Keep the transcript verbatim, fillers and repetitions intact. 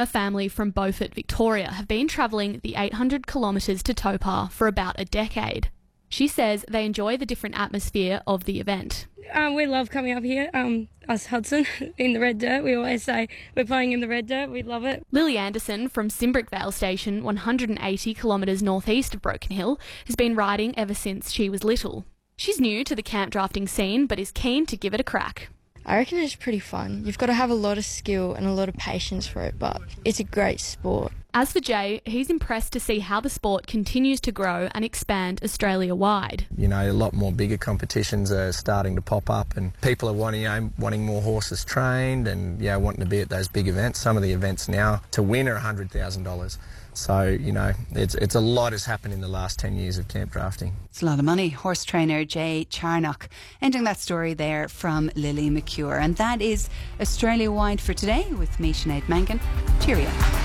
Her family from Beaufort, Victoria, have been travelling the eight hundred kilometres to Topar for about a decade. She says they enjoy the different atmosphere of the event. Um, we love coming up here, um, us Hudson, in the red dirt. We always say we're playing in the red dirt. We love it. Lily Anderson from Simbrick Vale Station, one hundred eighty kilometres northeast of Broken Hill, has been riding ever since she was little. She's new to the camp drafting scene but is keen to give it a crack. I reckon it's pretty fun. You've got to have a lot of skill and a lot of patience for it, but it's a great sport. As for Jay, he's impressed to see how the sport continues to grow and expand Australia-wide. You know, a lot more bigger competitions are starting to pop up and people are wanting, you know, wanting more horses trained and, you know, wanting to be at those big events. Some of the events now to win are one hundred thousand dollars. So, you know, it's it's a lot has happened in the last ten years of camp drafting. It's a lot of money. Horse trainer Jay Charnock. Ending that story there from Lily McCure. And that is Australia-wide for today with me, Sinead Mangan. Cheerio.